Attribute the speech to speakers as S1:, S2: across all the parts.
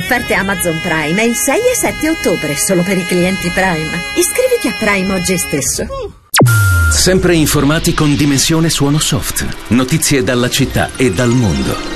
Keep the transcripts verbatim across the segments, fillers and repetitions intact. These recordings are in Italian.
S1: offerte Amazon Prime è il sei e sette ottobre, solo per i clienti Prime. Iscriviti a Prime oggi stesso.
S2: Sempre informati con Dimensione Suono Soft. Notizie dalla città e dal mondo.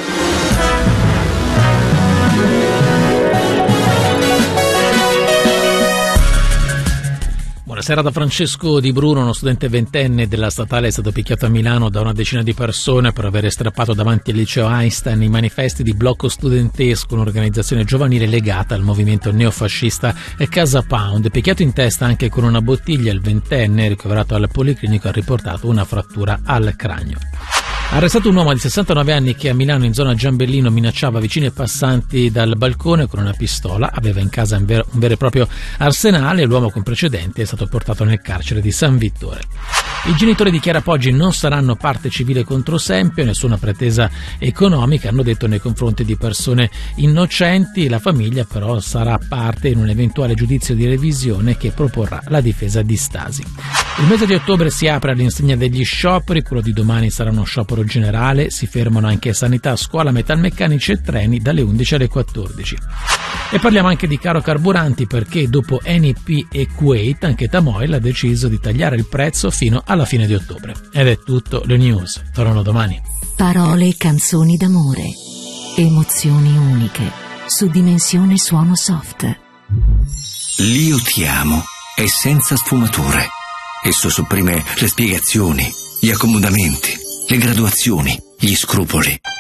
S3: Buonasera da Francesco Di Bruno. Uno studente ventenne della statale è stato picchiato a Milano da una decina di persone per aver strappato davanti al liceo Einstein i manifesti di blocco studentesco, un'organizzazione giovanile legata al movimento neofascista Casa Pound. Picchiato in testa anche con una bottiglia, il ventenne, ricoverato al policlinico, ha riportato una frattura al cranio. Arrestato un uomo di sessantanove anni che a Milano, in zona Giambellino, minacciava vicini e passanti dal balcone con una pistola. Aveva in casa un vero, un vero e proprio arsenale. L'uomo con precedenti è stato portato nel carcere di San Vittore. I genitori di Chiara Poggi non saranno parte civile contro Sempio, nessuna pretesa economica, hanno detto, nei confronti di persone innocenti. La famiglia però sarà parte in un eventuale giudizio di revisione che proporrà la difesa di Stasi. Il mese di ottobre si apre all'insegna degli scioperi, quello di domani sarà uno sciopero generale, si fermano anche sanità, scuola, metalmeccanici e treni dalle undici alle quattordici. E parliamo anche di caro carburanti, perché dopo Eni P e Kuwait anche Tamoil ha deciso di tagliare il prezzo fino alla fine di ottobre. Ed è tutto, le news tornano domani.
S4: Parole e canzoni d'amore, emozioni uniche, su Dimensione Suono Soft.
S5: L'Io ti amo è senza sfumature. Esso sopprime le spiegazioni, gli accomodamenti, le graduazioni, gli scrupoli.